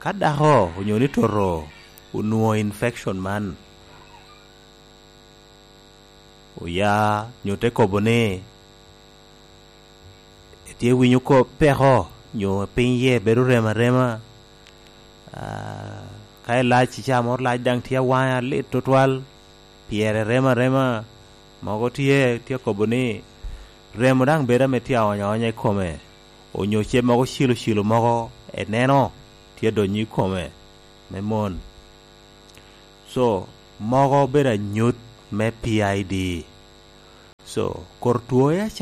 kadaho onyoni toro unuo infection man uya nyote kobone etie winyo ko peho nyo pinye beru rema kai lach cha mor lach dang tia waya lit totwal piere rema mago tie kobone remo dang beda metia onya kome onyo che mago shilo mago eneno tie donyi kome memon so mago beda nyut me PID so kortuoya